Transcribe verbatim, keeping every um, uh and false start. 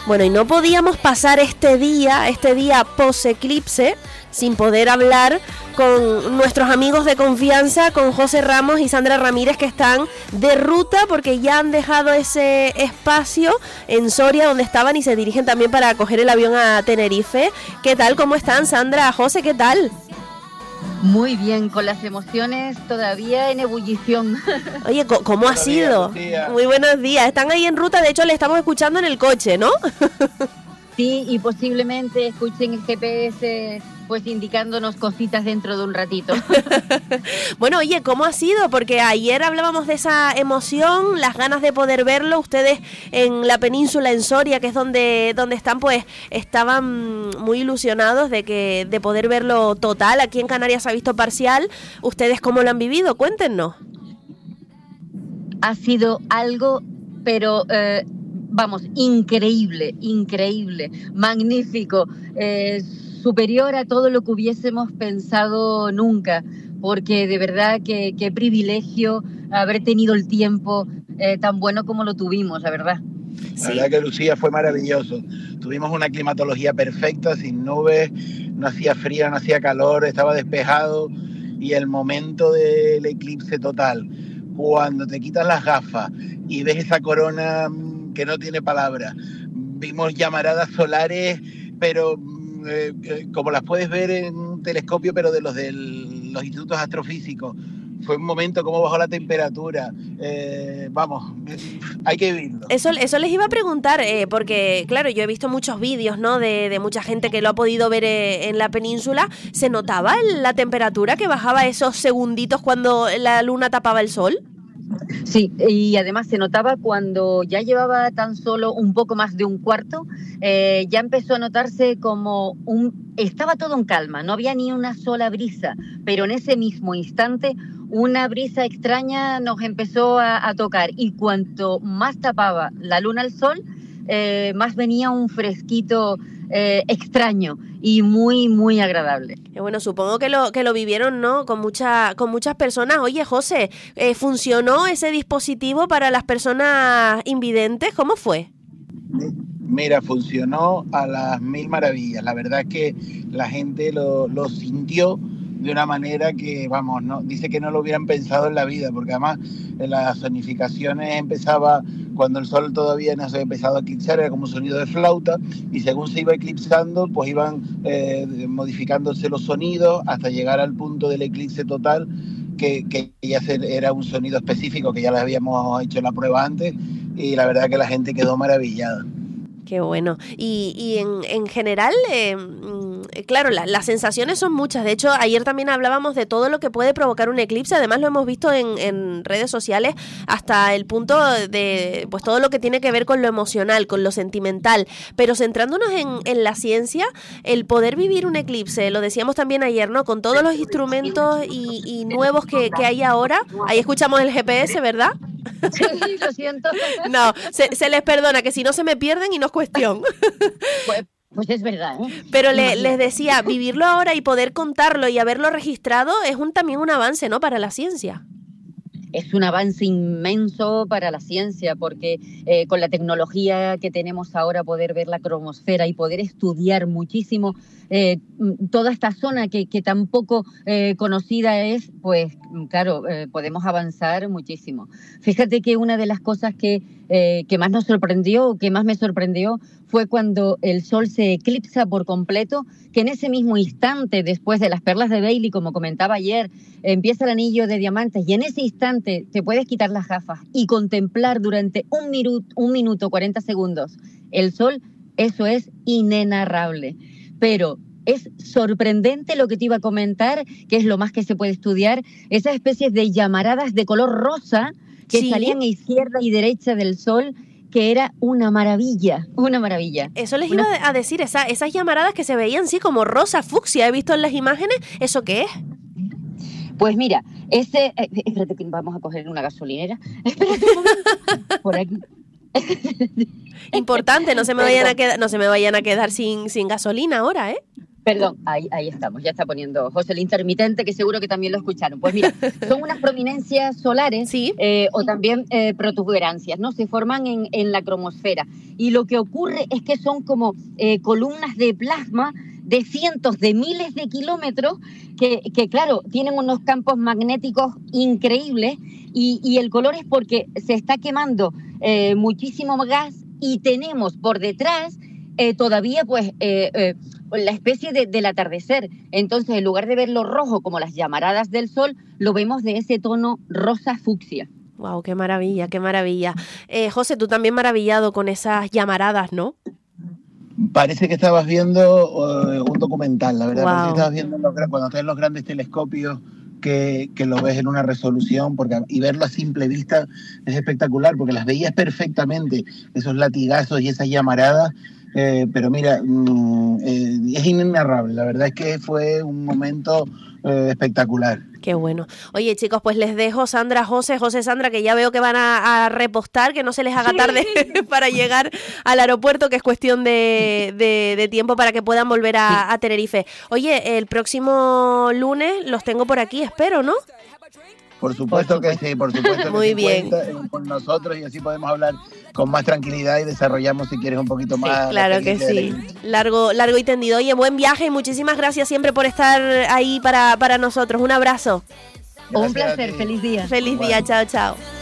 Bueno, y no podíamos pasar este día, este día post-eclipse, sin poder hablar con nuestros amigos de confianza, con José Ramos y Sandra Ramírez, que están de ruta porque ya han dejado ese espacio en Soria donde estaban y se dirigen también para coger el avión a Tenerife. ¿Qué tal? ¿Cómo están, Sandra? José, ¿qué tal? Muy bien, con las emociones todavía en ebullición. Oye, ¿cómo ha sido? Muy buenos días. Están ahí en ruta, de hecho le estamos escuchando en el coche, ¿no? Sí, y posiblemente escuchen el G P S pues indicándonos cositas dentro de un ratito. Bueno, oye, ¿cómo ha sido? Porque ayer hablábamos de esa emoción, las ganas de poder verlo. Ustedes en la península, en Soria, que es donde, donde están, pues estaban muy ilusionados de que de poder verlo total. Aquí en Canarias se ha visto parcial. ¿Ustedes cómo lo han vivido? Cuéntenos. Ha sido algo, pero... Eh, vamos, increíble, increíble, magnífico, eh, superior a todo lo que hubiésemos pensado nunca, porque de verdad que qué privilegio haber tenido el tiempo eh, tan bueno como lo tuvimos, la verdad. La sí. verdad que Lucía fue maravilloso. Tuvimos una climatología perfecta, sin nubes, no hacía frío, no hacía calor, estaba despejado, y el momento del eclipse total, cuando te quitas las gafas y ves esa corona que no tiene palabra. Vimos llamaradas solares, pero eh, eh, como las puedes ver en un telescopio, pero de los de los institutos astrofísicos. Fue un momento como bajó la temperatura. Eh, vamos, hay que vivirlo. Eso, eso les iba a preguntar, eh, porque claro, yo he visto muchos vídeos, ¿no? De, de mucha gente que lo ha podido ver eh, en la península. ¿Se notaba la temperatura que bajaba esos segunditos cuando la luna tapaba el sol? Sí, y además se notaba cuando ya llevaba tan solo un poco más de un cuarto, eh, ya empezó a notarse como un... Estaba todo en calma, no había ni una sola brisa, pero en ese mismo instante una brisa extraña nos empezó a, a tocar, y cuanto más tapaba la luna al sol, eh, más venía un fresquito eh, extraño y muy, muy agradable. Eh, bueno, supongo que lo que lo vivieron, ¿no? Con mucha, con muchas personas. Oye, José, eh, ¿funcionó ese dispositivo para las personas invidentes? ¿Cómo fue? Mira, funcionó a las mil maravillas. La verdad es que la gente lo, lo sintió de una manera que, vamos, no dice que no lo hubieran pensado en la vida, porque además en las zonificaciones empezaba cuando el sol todavía no se había empezado a eclipsar, era como un sonido de flauta, y según se iba eclipsando, pues iban eh, modificándose los sonidos hasta llegar al punto del eclipse total, que, que ya se, era un sonido específico que ya les habíamos hecho la prueba antes, y la verdad que la gente quedó maravillada. Qué bueno. Y, y en, en general, eh, claro, la, las sensaciones son muchas. De hecho, ayer también hablábamos de todo lo que puede provocar un eclipse. Además, lo hemos visto en, en redes sociales hasta el punto de pues todo lo que tiene que ver con lo emocional, con lo sentimental. Pero centrándonos en, en la ciencia, el poder vivir un eclipse, lo decíamos también ayer, ¿no? Con todos los instrumentos y, y nuevos que, que hay ahora. Ahí escuchamos el G P S, ¿verdad? Sí, lo siento. No, se, se les perdona, que si no se me pierden y no es cuestión. Pues, pues es verdad, ¿eh? Pero le, les decía, vivirlo ahora y poder contarlo y haberlo registrado es un también un avance, ¿no? Para la ciencia. Es un avance inmenso para la ciencia, porque eh, con la tecnología que tenemos ahora, poder ver la cromosfera y poder estudiar muchísimo eh, toda esta zona que, que tan poco eh, conocida es, pues claro, eh, podemos avanzar muchísimo. Fíjate que una de las cosas que, eh, que más nos sorprendió, que más me sorprendió, fue cuando el sol se eclipsa por completo, que en ese mismo instante, después de las perlas de Bailey, como comentaba ayer, empieza el anillo de diamantes, y en ese instante te puedes quitar las gafas y contemplar durante un minuto, un minuto, cuarenta segundos, el sol. Eso es inenarrable. Pero es sorprendente lo que te iba a comentar, que es lo más que se puede estudiar, esas especies de llamaradas de color rosa que ¿sí? salían a izquierda y derecha del sol, que era una maravilla, una maravilla. Eso les una... iba a decir, esa, esas llamaradas que se veían así como rosa, fucsia, he visto en las imágenes, ¿eso qué es? Pues mira, ese... Eh, espérate que vamos a coger una gasolinera. Espérate un momento. Por aquí. Importante, no se me vayan a quedar, no se me vayan a quedar sin, sin gasolina ahora, ¿eh? Perdón, ahí, ahí estamos, ya está poniendo José el intermitente, que seguro que también lo escucharon. Pues mira, son unas prominencias solares, ¿sí? eh, o también eh, protuberancias, ¿no? Se forman en, en la cromosfera. Y lo que ocurre es que son como eh, columnas de plasma de cientos de miles de kilómetros que, que claro, tienen unos campos magnéticos increíbles y, y el color es porque se está quemando eh, muchísimo gas y tenemos por detrás eh, todavía pues eh, eh, la especie de, del atardecer. Entonces, en lugar de verlo rojo como las llamaradas del sol, lo vemos de ese tono rosa fucsia. Wow, qué maravilla, qué maravilla. Eh, José, tú también maravillado con esas llamaradas, ¿no? Parece que estabas viendo uh, un documental, la verdad. Wow. Parece que estabas viendo los, cuando estás en los grandes telescopios que, que lo ves en una resolución, porque y verlo a simple vista es espectacular, porque las veías perfectamente, esos latigazos y esas llamaradas. Eh, pero mira, mmm, eh, es inenarrable. La verdad es que fue un momento eh, espectacular. Qué bueno. Oye, chicos, pues les dejo Sandra, José, José, Sandra, que ya veo que van a, a repostar, que no se les haga tarde para llegar al aeropuerto, que es cuestión de, de, de tiempo para que puedan volver a, a Tenerife. Oye, el próximo lunes los tengo por aquí, espero, ¿no? Por supuesto que sí, por supuesto. Muy bien. Con nosotros y así podemos hablar con más tranquilidad y desarrollamos, si quieres, un poquito más. Sí, claro que sí. Largo, largo y tendido. Oye, buen viaje y muchísimas gracias siempre por estar ahí para, para nosotros. Un abrazo. Gracias. Un placer. Feliz día. Feliz día. Chao, chao.